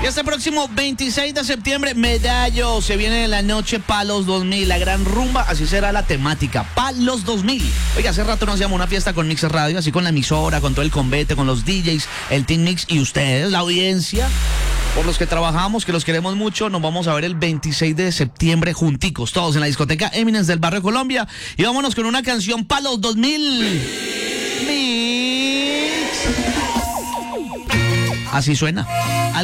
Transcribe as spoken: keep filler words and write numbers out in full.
Y este próximo veintiséis de septiembre, Medallo, se viene la noche Palos dos mil, la gran rumba, así será la temática, Palos dos mil. Oiga, hace rato nos llamó una fiesta con Mix Radio, así con la emisora, con todo el convete, con los D Js, el Team Mix y ustedes, la audiencia, por los que trabajamos, que los queremos mucho. Nos vamos a ver el veintiséis de septiembre junticos, todos en la discoteca Eminence del Barrio Colombia. Y vámonos con una canción Palos dos mil. Mix. Así suena.